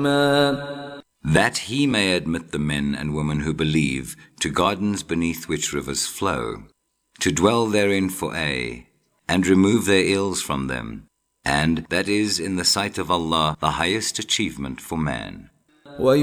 that he may admit the men and women who believe to gardens beneath which rivers flow, to dwell therein for aye, and remove their ills from them, and that is in the sight of Allah the highest achievement for man.